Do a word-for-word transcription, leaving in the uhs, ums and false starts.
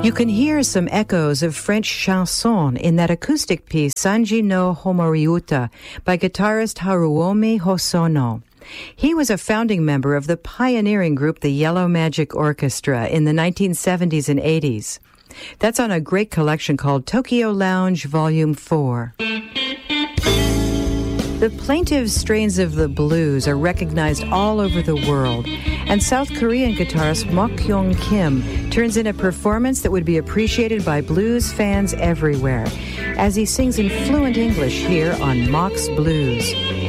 You can hear some echoes of French chanson in that acoustic piece Sanji no Homoriuta by guitarist Haruomi Hosono. He was a founding member of the pioneering group the Yellow Magic Orchestra in the nineteen seventies and eighties. That's on a great collection called Tokyo Lounge Volume four. The plaintive strains of the blues are recognized all over the world, and South Korean guitarist Mok Kyung Kim turns in a performance that would be appreciated by blues fans everywhere, as he sings in fluent English here on Mok's Blues.